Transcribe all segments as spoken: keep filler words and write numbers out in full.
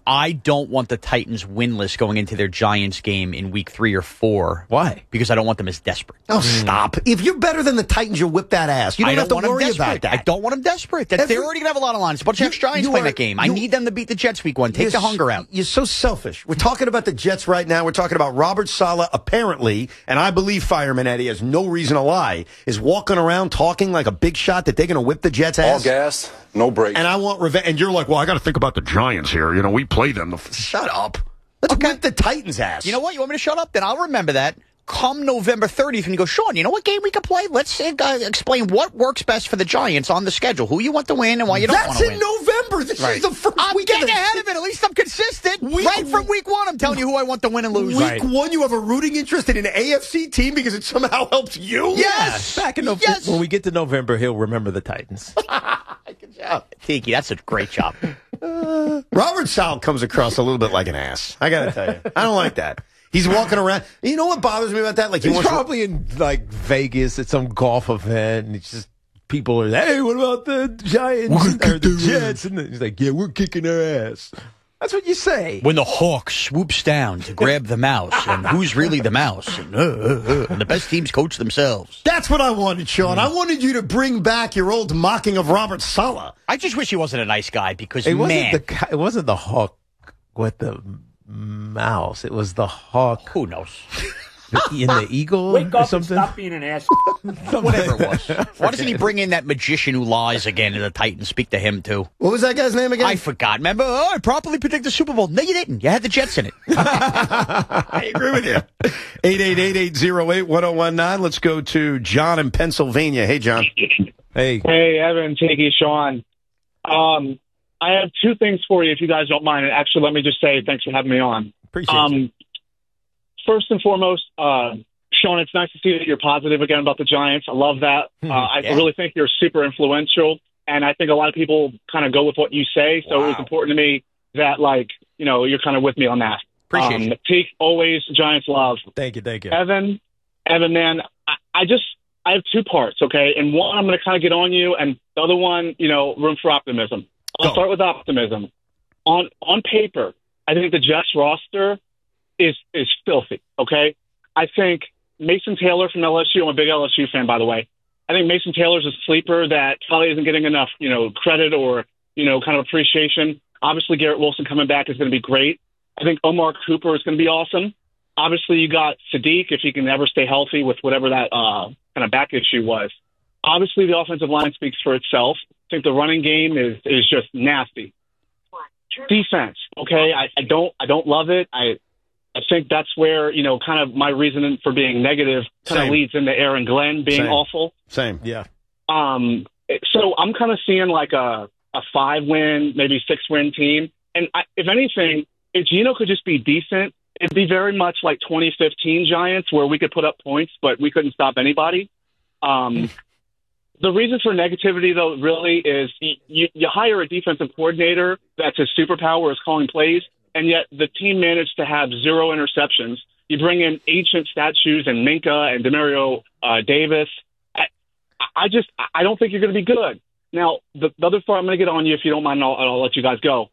I don't want the Titans winless going into their Giants game in week three or four. Why? Because I don't want them as desperate. Oh, stop. If you're better than the Titans, you'll whip that ass. You don't, I don't have to want them worry desperate. about that. I don't want them desperate. That, Every- they're already going to have a lot of lines. A bunch of ex-Giants playing are- that game. I you- need them to beat the Jets week one. Take the You're hunger s- out. You're so selfish. We're talking about the Jets right now. We're talking about Robert Saleh, apparently, and I believe Fireman Eddie has no reason to lie, is walking around talking like a big shot that they're going to whip the Jets' ass. All gas, no brakes. And I want revenge. And you're like, well, I got to think about the Giants here. You know, we play them. Shut up. Let's Okay. whip the Titans' ass. You know what? You want me to shut up? Then I'll remember that. Come November thirtieth, and you go, Sean, you know what game we could play? Let's uh, explain what works best for the Giants on the schedule. Who you want to win and why you don't want That's to in win. November. This Right. is the first I'm week getting of the ahead of it. At least I'm consistent. Week- right from week one, I'm telling you who I want to win and lose. Week Right. one, you have a rooting interest in an A F C team because it somehow helps you? Yes. Back in November, Yes. when we get to November, he'll remember the Titans. Good job. Tiki, that's a great job. Robert Saleh comes across a little bit like an ass. I got to tell you. I don't like that. He's walking around. You know what bothers me about that? Like he He's wants probably in like Vegas at some golf event, and it's just people are, hey, what about the Giants or the Jets? And he's like, yeah, we're kicking their ass. That's what you say. When the hawk swoops down to grab the mouse, and who's really the mouse? And, uh, uh, uh, and the best teams coach themselves. That's what I wanted, Sean. I wanted you to bring back your old mocking of Robert Saleh. I just wish he wasn't a nice guy because, It wasn't man, the ki- it wasn't the hawk with the mouse. It was the hawk who knows? in the eagle Wake or up and something. stop being an ass. Whatever it was. Why doesn't he bring in that magician who lies again in the Titans? Speak to him, too. What was that guy's name again? I forgot. Remember? Oh, I properly predicted the Super Bowl. No, you didn't. You had the Jets in it. I agree with you. eight eight eight, eight zero eight, one zero one nine. Let's go to John in Pennsylvania. Hey, John. Hey, Hey, Evan, Tiki, Sean. Um, I have two things for you, if you guys don't mind. And actually, let me just say thanks for having me on. appreciate Um, you. first and foremost, uh, Sean, it's nice to see that you're positive again about the Giants. I love that. Uh, I Yeah. really think you're super influential, and I think a lot of people kind of go with what you say. So it was Wow. important to me that, like, you know, you're kind of with me on that. Appreciate um, you. Teak, always Giants love. Thank you, thank you. Evan, Evan, man, I, I just I have two parts, okay? And one, I'm going to kind of get on you, and the other one, you know, room for optimism. I'll Go. start with optimism. On on paper, I think the Jets roster is is filthy, okay? I think Mason Taylor from L S U, I'm a big L S U fan, by the way. I think Mason Taylor's a sleeper that probably isn't getting enough, you know, credit or, you know, kind of appreciation. Obviously, Garrett Wilson coming back is going to be great. I think Omar Cooper is going to be awesome. Obviously, you got Sadiq, if he can ever stay healthy with whatever that uh, kind of back issue was. Obviously, the offensive line speaks for itself. I think the running game is is just nasty. Defense, okay, I, I don't I don't love it. I I think that's where, you know, kind of my reason for being negative kind Same. of leads into Aaron Glenn being Same. awful. Same. Yeah. Um, so I'm kind of seeing like a, a five win, maybe six win team. And I, if anything, if Geno could just be decent, it'd be very much like twenty fifteen Giants where we could put up points, but we couldn't stop anybody. Um, the reason for negativity, though, really is you, you, you hire a defensive coordinator that's his superpower is calling plays, and yet the team managed to have zero interceptions. You bring in ancient statues and Minka and Demario uh, Davis. I, I just I don't think you're going to be good. Now, the, the other part I'm going to get on you if you don't mind, I'll, I'll let you guys go.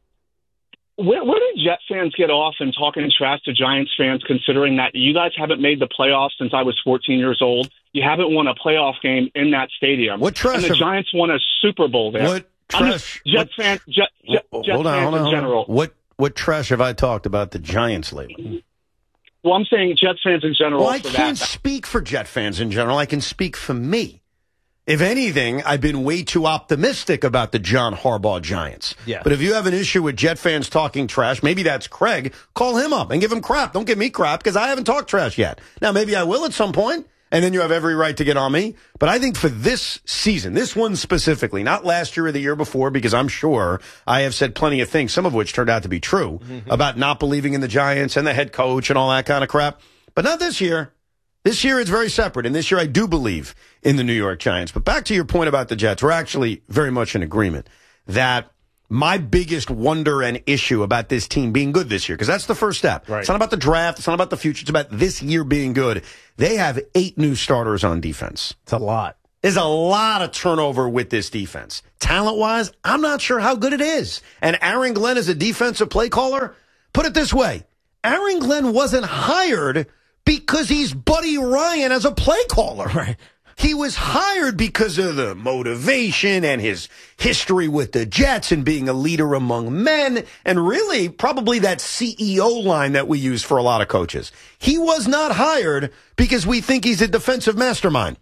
Where, where do Jet fans get off in talking trash to Giants fans, considering that you guys haven't made the playoffs since I was fourteen years old? You haven't won a playoff game in that stadium. What trash And the have- Giants won a Super Bowl there. What I'm trash? just, Jets what- fan, Jet, Jet, Hold Jets on, fans hold on, in hold on. general. What what trash have I talked about the Giants lately? Well, I'm saying Jets fans in general. Well, I for can't that. speak for Jet fans in general. I can speak for me. If anything, I've been way too optimistic about the John Harbaugh Giants. Yeah. But if you have an issue with Jet fans talking trash, maybe that's Craig, call him up and give him crap. Don't give me crap because I haven't talked trash yet. Now, maybe I will at some point, and then you have every right to get on me. But I think for this season, this one specifically, not last year or the year before, because I'm sure I have said plenty of things, some of which turned out to be true, mm-hmm. about not believing in the Giants and the head coach and all that kind of crap. But not this year. This year it's very separate, and this year I do believe in the New York Giants. But back to your point about the Jets, we're actually very much in agreement that my biggest wonder and issue about this team being good this year, because that's the first step. Right. It's not about the draft. It's not about the future. It's about this year being good. They have eight new starters on defense. It's a lot. There's a lot of turnover with this defense. Talent-wise, I'm not sure how good it is. And Aaron Glenn is a defensive play caller. Put it this way. Aaron Glenn wasn't hired because he's Buddy Ryan as a play caller. Right. He was hired because of the motivation and his history with the Jets and being a leader among men and really probably that C E O line that we use for a lot of coaches. He was not hired because we think he's a defensive mastermind.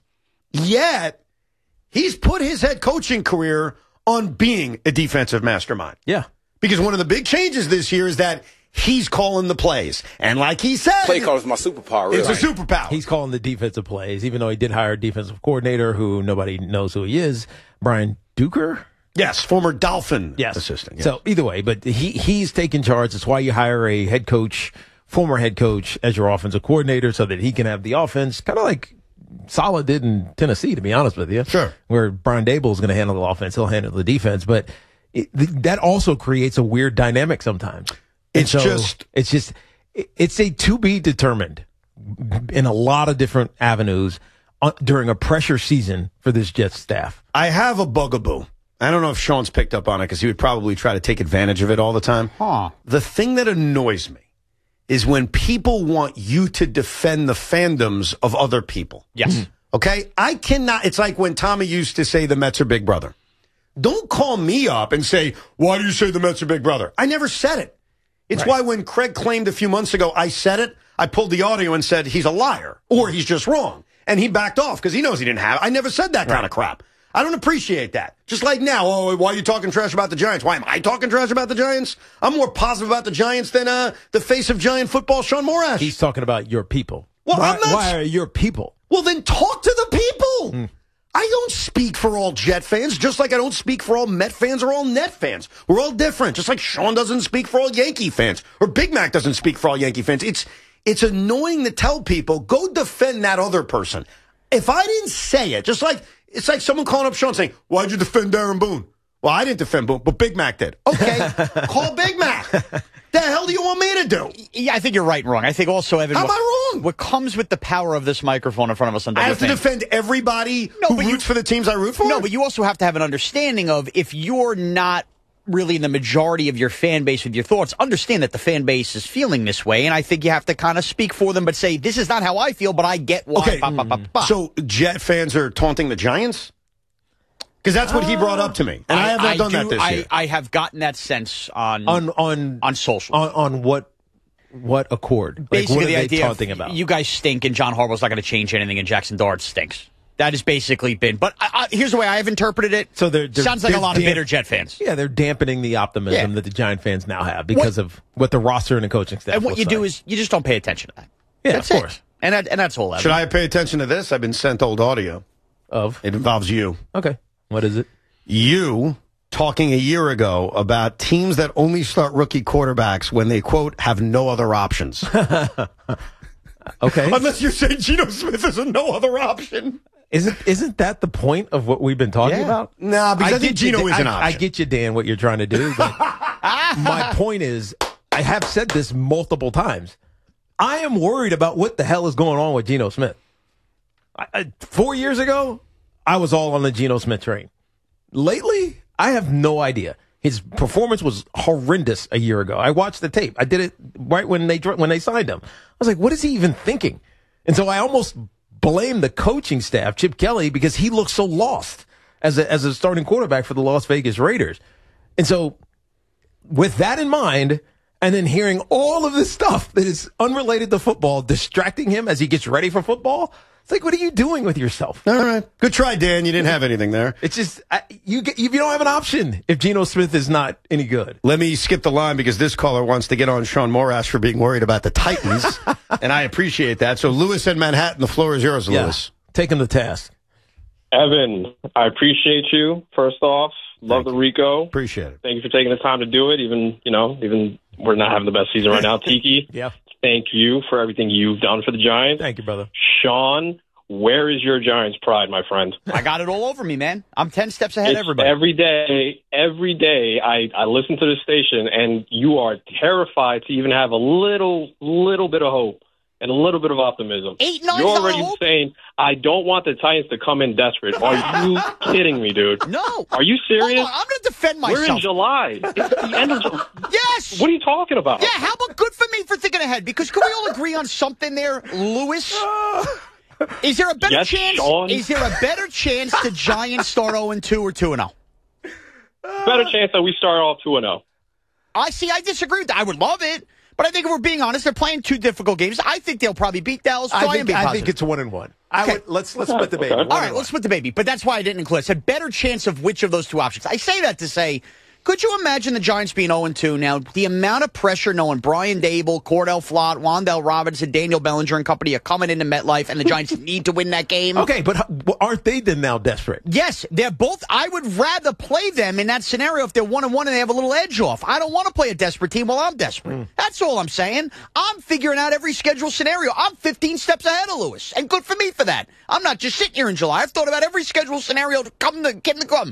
Yet, he's put his head coaching career on being a defensive mastermind. Yeah. Because one of the big changes this year is that he's calling the plays. And like he said, play call is my superpower. Really. It's a superpower. He's calling the defensive plays, even though he did hire a defensive coordinator who nobody knows who he is, Brian Duker. Yes, former Dolphin yes. assistant. Yes. So either way, but he he's taking charge. That's why you hire a head coach, former head coach, as your offensive coordinator so that he can have the offense, kind of like Saleh did in Tennessee, to be honest with you. Sure. Where Brian Dable is going to handle the offense, he'll handle the defense. But it, that also creates a weird dynamic sometimes. It's so just, it's just, it's a to be determined in a lot of different avenues uh, during a pressure season for this Jets staff. I have a bugaboo. I don't know if Sean's picked up on it because he would probably try to take advantage of it all the time. Huh. The thing that annoys me is when people want you to defend the fandoms of other people. Yes. Mm-hmm. Okay? I cannot. It's like when Tommy used to say the Mets are Big Brother. Don't call me up and say, why do you say the Mets are Big Brother? I never said it. It's right. Why when Craig claimed a few months ago I said it, I pulled the audio and said he's a liar or he's just wrong. And he backed off because he knows he didn't have it. I never said that kind right. of crap. I don't appreciate that. Just like now, oh, why are you talking trash about the Giants? Why am I talking trash about the Giants? I'm more positive about the Giants than uh, the face of Giant football, Sean Morash. He's talking about your people. Well, why, I'm not... why are your people? Well, then talk to the people. Mm. I don't speak for all Jet fans, just like I don't speak for all Met fans or all Net fans. We're all different, just like Sean doesn't speak for all Yankee fans, or Big Mac doesn't speak for all Yankee fans. It's it's annoying to tell people, go defend that other person. If I didn't say it, just like, it's like someone calling up Sean saying, why'd you defend Darren Boone? Well, I didn't defend Boone, but Big Mac did. Okay, call Big Mac. The hell do you want me to do? Yeah, I think you're right and wrong. I think also, Evan, How what, am I wrong? What comes with the power of this microphone in front of us on I have to W F N defend everybody no, who but roots you, for the teams I root for? No, but you also have to have an understanding of if you're not really in the majority of your fan base with your thoughts, understand that the fan base is feeling this way, and I think you have to kind of speak for them, but say, this is not how I feel, but I get why. Okay, bah, bah, bah, bah. So Jet fans are taunting the Giants? Because that's what he brought up to me, and I, I have not done do, that this I, year. I have gotten that sense on On on on social. On, on what what accord? Like, Basically, what are the they idea taunting of about? you guys stink, and John Harbaugh's not going to change anything, and Jackson Dart stinks. That has basically been. But I, I, here's the way I have interpreted it. So they're, they're sounds like they're a lot of damp- bitter Jet fans. Yeah, they're dampening the optimism Yeah. that the Giant fans now have because What- of what the roster and the coaching staff. And what looks you do like. is you just don't pay attention to that. Yeah, That's of it. course. And that, and that's all. Evan. Should I pay attention to this? I've been sent old audio. Of It involves you. okay, what is it? You talking a year ago about teams that only start rookie quarterbacks when they, quote, have no other options. Okay, Unless you're saying Geno Smith is a no other option. isn't isn't that the point of what we've been talking Yeah. about? Nah, because I, think get you, Geno Dan- is an I, option. I get you, Dan, what you're trying to do. But my point is, I have said this multiple times. I am worried about what the hell is going on with Geno Smith. I, I, four years ago, I was all on the Geno Smith train. Lately, I have no idea. His performance was horrendous a year ago. I watched the tape. I did it right when they when they signed him. I was like, what is he even thinking? And so I almost blame the coaching staff, Chip Kelly, because he looks so lost as a, as a starting quarterback for the Las Vegas Raiders. And so with that in mind, and then hearing all of this stuff that is unrelated to football, distracting him as he gets ready for football, it's like, what are you doing with yourself? All right. Good try, Dan. You didn't have anything there. It's just, I, you get, you don't have an option if Geno Smith is not any good. Let me skip the line because this caller wants to get on Sean Morash for being worried about the Titans, and I appreciate that. So Lewis in Manhattan, the floor is yours, Lewis. Yeah. Take him to task. Evan, I appreciate you, first off. Love the Rico. Appreciate it. Thank you for taking the time to do it, even, you know, even we're not having the best season right now. Tiki, Yeah. thank you for everything you've done for the Giants. Thank you, brother. Sean, where is your Giants pride, my friend? I got it all over me, man. I'm ten steps ahead It's of everybody. Every day, every day, I, I listen to the station, and you are terrified to even have a little, little bit of hope and a little bit of optimism. Eight, nine, You're already hope? saying, I don't want the Titans to come in desperate. Are you kidding me, dude? No. Are you serious? Hold on, I'm going to defend myself. We're in July. It's the end of July. Yes. What are you talking about? Yeah, how about good for me for thinking ahead? Because can we all agree on something there, Lewis? Is there a better Yes, chance? Sean. Is there a better chance the Giants start oh and two or two and oh? Better chance that we start off two and oh. I see. I disagree with that. I would love it, but I think if we're being honest, they're playing two difficult games. I think they'll probably beat Dallas. So I, I am think, being I positive. think it's one and one. I Okay. would, let's let's split the baby. Okay. One All right, and let's one. split the baby. But that's why I didn't include it. I said better chance of which of those two options. I say that to say, could you imagine the Giants being oh and two now? The amount of pressure knowing Brian Dable, Cordell Flott, Wan'Dale Robinson, Daniel Bellinger and company are coming into MetLife, and the Giants need to win that game. Okay, but h- aren't they then now desperate? Yes, they're both. I would rather play them in that scenario if they're one and one and they have a little edge off. I don't want to play a desperate team while I'm desperate. Mm. That's all I'm saying. I'm figuring out every schedule scenario. I'm fifteen steps ahead of Lewis, and good for me for that. I'm not just sitting here in July. I've thought about every schedule scenario to come to get in the come.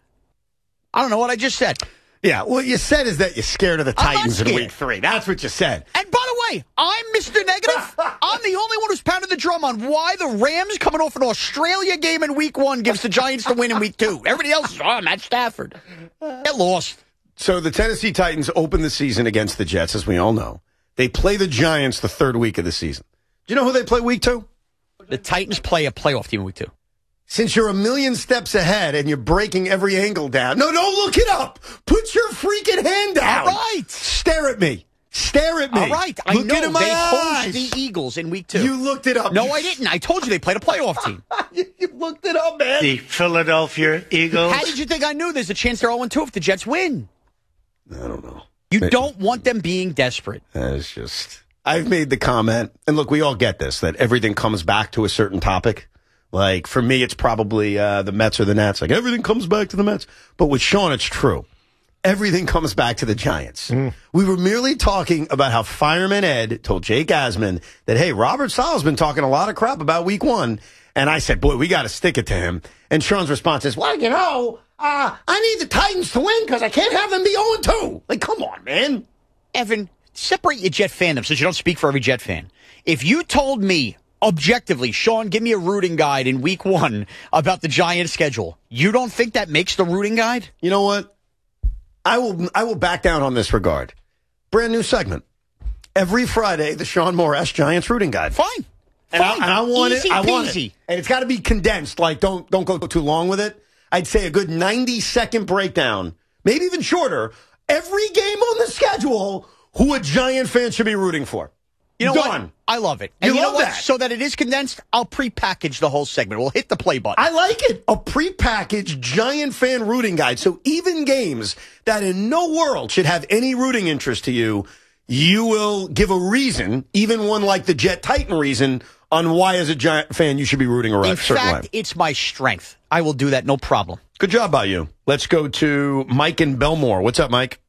I don't know what I just said. Yeah, what you said is that you're scared of the I'm not Titans in scared. week three. That's what you said. And by the way, I'm Mister Negative. I'm the only one who's pounded the drum on why the Rams coming off an Australia game in week one gives the Giants the win in week two. Everybody else is, oh, Matt Stafford. They lost. So the Tennessee Titans open the season against the Jets, as we all know. They play the Giants the third week of the season. Do you know who they play week two? The Titans play a playoff team in week two. Since you're a million steps ahead and you're breaking every angle down. No, don't look it up. Put your freaking hand down. All right. Stare at me. Stare at me. All right. I look know into my they eyes. host the Eagles in week two. You looked it up. No, I didn't. I told you they played a playoff team. you, you looked it up, man. The Philadelphia Eagles. How did you think I knew there's a chance they're oh and two if the Jets win? I don't know. You don't want them being desperate. It's just, I've made the comment, and look, we all get this, that everything comes back to a certain topic. Like, for me, it's probably uh, the Mets or the Nets. Like, everything comes back to the Mets. But with Sean, it's true. Everything comes back to the Giants. Mm. We were merely talking about how Fireman Ed told Jake Asman that, hey, Robert Sala's been talking a lot of crap about week one. And I said, boy, we got to stick it to him. And Sean's response is, well, you know, uh, I need the Titans to win because I can't have them be oh and two. Like, come on, man. Evan, separate your Jet fandom since you don't speak for every Jet fan. If you told me, objectively, Sean, give me a rooting guide in week one about the Giants schedule, you don't think that makes the rooting guide? You know what? I will I will back down on this regard. Brand new segment. Every Friday, the Sean Morris Giants rooting guide. Fine. And I, Fine. and I want Easy it. I want peasy. it. And it's got to be condensed. Like, don't don't go too long with it. I'd say a good ninety second breakdown, maybe even shorter. Every game on the schedule, who a Giant fan should be rooting for. You know Done. what? I love it. And You you, know love what? that. So that it is condensed, I'll pre-package the whole segment. We'll hit the play button. I like it. A prepackaged Giant fan rooting guide. So even games that in no world should have any rooting interest to you, you will give a reason, even one like the Jet Titan reason, on why as a Giant fan you should be rooting a In certain fact, way. it's my strength. I will do that, no problem. Good job by you. Let's go to Mike in Belmore. What's up, Mike?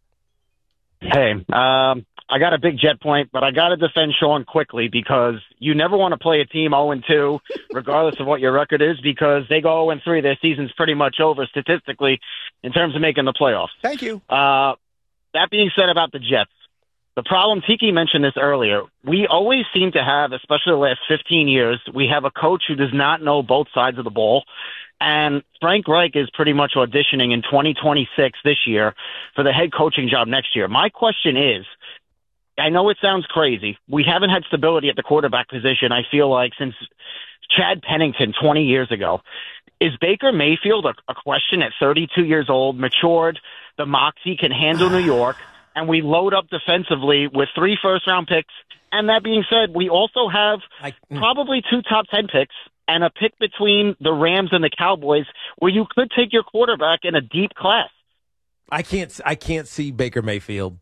Hey, um, I got a big Jet point, but I got to defend Sean quickly because you never want to play a team oh and two, regardless of what your record is, because they go oh and three. Their season's pretty much over statistically in terms of making the playoffs. Thank you. Uh, that being said about the Jets, the problem, Tiki mentioned this earlier, we always seem to have, especially the last fifteen years, we have a coach who does not know both sides of the ball. And Frank Reich is pretty much auditioning in twenty twenty-six this year for the head coaching job next year. My question is, I know it sounds crazy. We haven't had stability at the quarterback position, I feel like, since Chad Pennington twenty years ago. Is Baker Mayfield a, a question at thirty-two years old, matured, the moxie, can handle New York, and we load up defensively with three first-round picks? And that being said, we also have I, probably two top ten picks and a pick between the Rams and the Cowboys where you could take your quarterback in a deep class. I can't. I can't see Baker Mayfield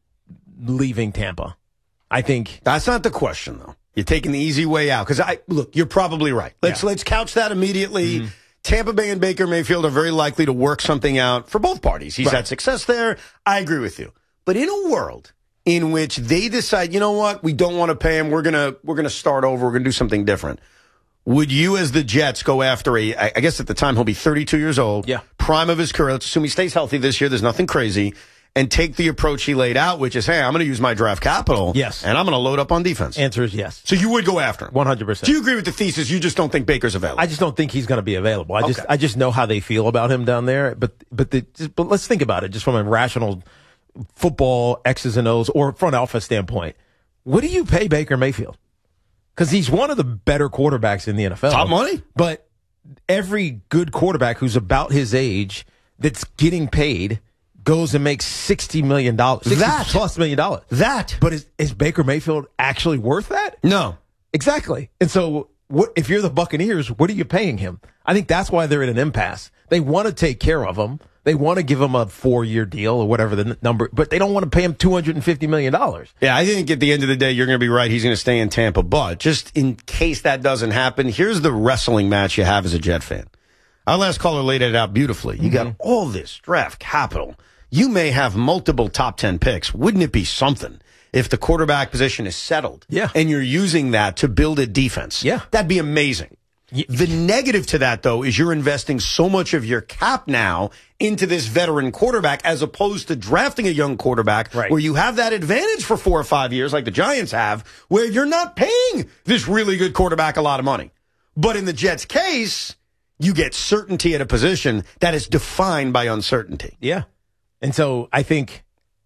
leaving Tampa. I think That's not the question, though. You're taking the easy way out. Because, I look, you're probably right. Let's Yeah. let's couch that immediately. Mm-hmm. Tampa Bay and Baker Mayfield are very likely to work something out for both parties. He's Right. had success there. I agree with you. But in a world in which they decide, you know what, we don't want to pay him, we're gonna we're gonna start over, we're gonna do something different. Would you, as the Jets, go after a, I I guess at the time he'll be thirty-two years old, Yeah. prime of his career, let's assume he stays healthy this year, there's nothing crazy, and take the approach he laid out, which is, hey, I'm going to use my draft capital. Yes. And I'm going to load up on defense. Answer is yes. So you would go after him? one hundred percent. Do you agree with the thesis? You just don't think Baker's available? I just don't think he's going to be available. I just Okay. I just know how they feel about him down there. But but the, just, but let's think about it just from a rational football X's and O's or front office standpoint. What do you pay Baker Mayfield? Because he's one of the better quarterbacks in the N F L. Top money. But every good quarterback who's about his age that's getting paid goes and makes sixty million dollars. sixty That. plus million dollars. That. But is, is Baker Mayfield actually worth that? No. Exactly. And so what if you're the Buccaneers, what are you paying him? I think that's why they're in an impasse. They want to take care of him. They want to give him a four-year deal or whatever the n- number, but they don't want to pay him two hundred fifty million dollars. Yeah, I think at the end of the day, you're going to be right. He's going to stay in Tampa. But just in case that doesn't happen, here's the wrestling match you have as a Jet fan. Our last caller laid it out beautifully. You got all this draft capital. You may have multiple top ten picks. Wouldn't it be something if the quarterback position is settled? Yeah. And you're using that to build a defense? Yeah. That'd be amazing. The negative to that, though, is you're investing so much of your cap now into this veteran quarterback as opposed to drafting a young quarterback Right. where you have that advantage for four or five years like the Giants have, where you're not paying this really good quarterback a lot of money. But in the Jets' case, you get certainty at a position that is defined by uncertainty. Yeah. And so I think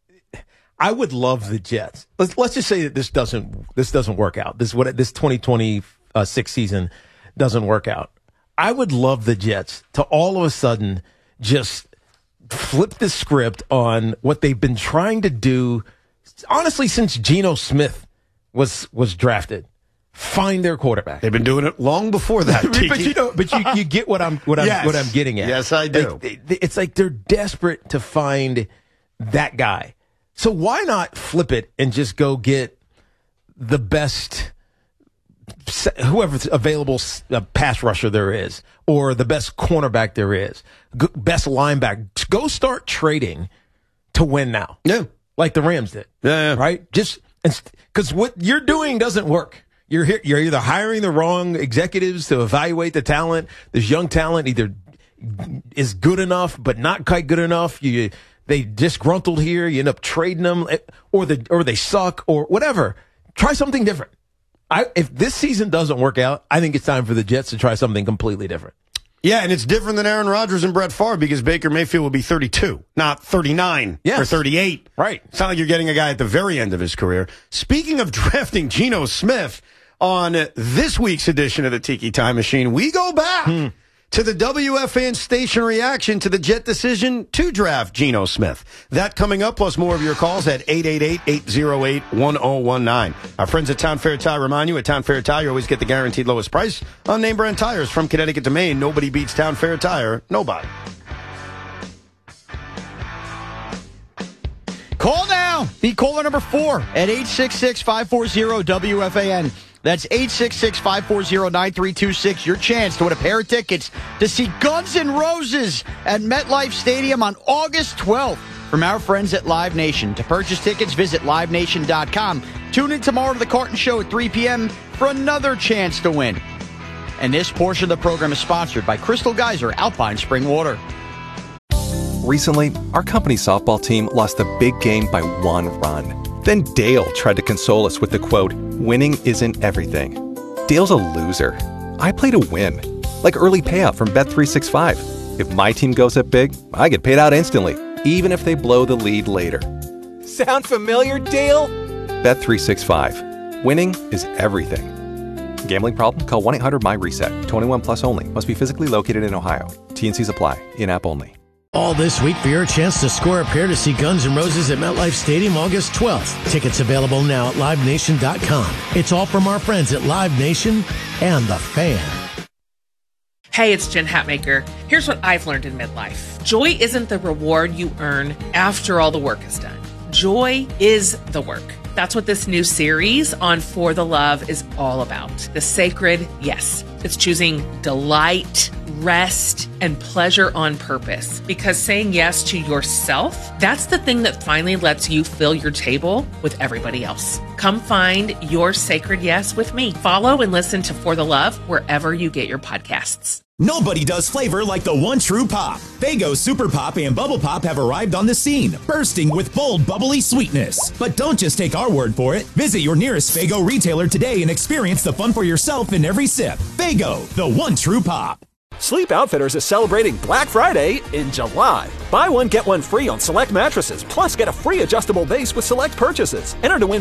I would love the Jets. Let's let's just say that this doesn't this doesn't work out. This what this twenty twenty-six season doesn't work out. I would love the Jets to all of a sudden just flip the script on what they've been trying to do, honestly, since Geno Smith was was drafted. Find their quarterback. They've been doing it long before that. but you know, but you, you get what I'm what I'm Yes. what I'm getting at. Yes, I do. Like, they- they- it's like they're desperate to find that guy. So why not flip it and just go get the best, whoever's available uh, pass rusher there is, or the best cornerback there is, g- best linebacker. Go start trading to win now. Yeah. Like the Rams did. Yeah, yeah. Right? Just because what you're doing doesn't work. You're here, you're either hiring the wrong executives to evaluate the talent. There's young talent either is good enough but not quite good enough. You they disgruntled here. You end up trading them, or the or they suck or whatever. Try something different. I, if this season doesn't work out, I think it's time for the Jets to try something completely different. Yeah, and it's different than Aaron Rodgers and Brett Favre because Baker Mayfield will be thirty-two, not thirty-nine Yes. or thirty-eight. Right. It's not like you're getting a guy at the very end of his career. Speaking of drafting Geno Smith, on this week's edition of the Tiki Time Machine, we go back Hmm. to the W F A N station reaction to the Jet decision to draft Geno Smith. That coming up, plus more of your calls at eight eight eight, eight oh eight, one oh one nine. Our friends at Town Fair Tire remind you, at Town Fair Tire, you always get the guaranteed lowest price on name brand tires. From Connecticut to Maine, nobody beats Town Fair Tire. Nobody. Call now. Be caller number four at eight six six, five four zero, W F A N. That's eight six six, five four zero, nine three two six. Your chance to win a pair of tickets to see Guns N' Roses at MetLife Stadium on August twelfth from our friends at Live Nation. To purchase tickets, visit live nation dot com. Tune in tomorrow to the Carton Show at three p.m. for another chance to win. And this portion of the program is sponsored by Crystal Geyser Alpine Spring Water. Recently, our company softball team lost the big game by one run. Then Dale tried to console us with the quote, "Winning isn't everything." Dale's a loser. I play to win. Like early payout from Bet three sixty-five. If my team goes up big, I get paid out instantly, even if they blow the lead later. Sound familiar, Dale? Bet three sixty-five. Winning is everything. Gambling problem? Call one eight hundred my reset. twenty-one plus only. Must be physically located in Ohio. T N Cs apply. In-app only. All this week for your chance to score a pair to see Guns N' Roses at MetLife Stadium August twelfth. Tickets available now at live nation dot com. It's all from our friends at Live Nation and The Fan. Hey, it's Jen Hatmaker. Here's what I've learned in midlife. Joy isn't the reward you earn after all the work is done. Joy is the work. That's what this new series on For the Love is all about. The sacred, yes, It's choosing delight, rest, and pleasure on purpose. Because saying yes to yourself, that's the thing that finally lets you fill your table with everybody else. Come find your sacred yes with me. Follow and listen to For the Love wherever you get your podcasts. Nobody does flavor like the one true pop. Faygo Super Pop and Bubble Pop have arrived on the scene, bursting with bold, bubbly sweetness. But don't just take our word for it. Visit your nearest Faygo retailer today and experience the fun for yourself in every sip. Faygo, the one true pop. Sleep Outfitters is celebrating Black Friday in July. Buy one, get one free on select mattresses, plus get a free adjustable base with select purchases. Enter to win